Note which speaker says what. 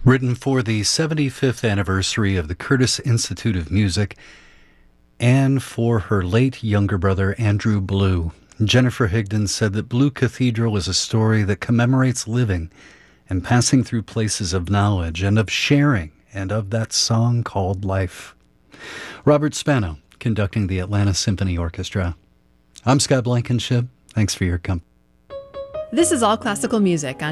Speaker 1: Written for the 75th anniversary of the Curtis Institute of Music and for her late younger brother, Andrew Blue. Jennifer Higdon said that Blue Cathedral is a story that commemorates living and passing through places of knowledge and of sharing and of that song called life. Robert Spano, conducting the Atlanta Symphony Orchestra. I'm Scott Blankenship. Thanks for your company.
Speaker 2: This is All Classical Music on